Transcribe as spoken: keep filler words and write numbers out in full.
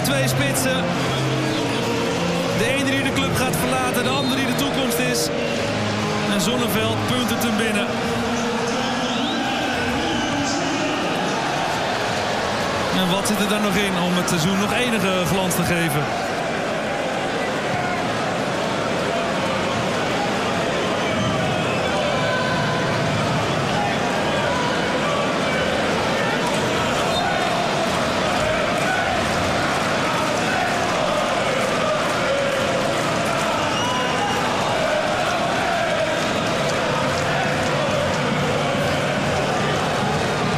twee spitsen. De ene die de club gaat verlaten, de andere die de toekomst is. En Zonneveld punten ten binnen. En wat zit er dan nog in om het seizoen nog enige glans te geven?